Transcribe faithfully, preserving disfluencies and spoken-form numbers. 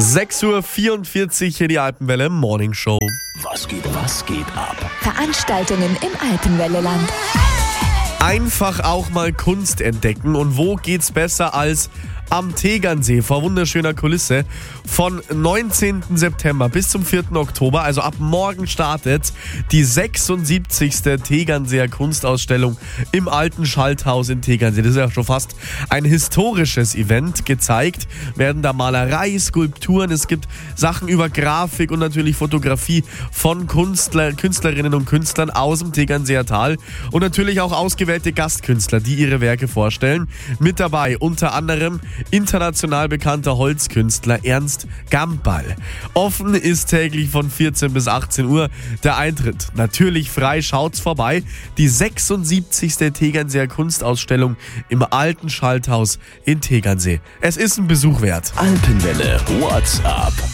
sechs Uhr vierundvierzig hier die Alpenwelle Morning Show. Was geht, was geht ab? Veranstaltungen im Alpenwelleland. Einfach auch mal Kunst entdecken. Und wo geht's besser als am Tegernsee vor wunderschöner Kulisse? Von neunzehnten September bis zum vierten Oktober, also ab morgen startet die sechsundsiebzigste Tegernseer Kunstausstellung im alten Schalthaus in Tegernsee. Das ist ja schon fast ein historisches Event. Gezeigt werden da Malerei, Skulpturen, es gibt Sachen über Grafik und natürlich Fotografie von Künstler, Künstlerinnen und Künstlern aus dem Tegernseer Tal und natürlich auch ausgewählte Gastkünstler, die ihre Werke vorstellen. Mit dabei unter anderem international bekannter Holzkünstler Ernst Gamperl. Offen ist täglich von vierzehn bis achtzehn Uhr der Eintritt. Natürlich frei, schaut's vorbei. Die sechsundsiebzigste Tegernseer Kunstausstellung im alten Schalthaus in Tegernsee. Es ist ein Besuch wert. Alpenwelle WhatsApp.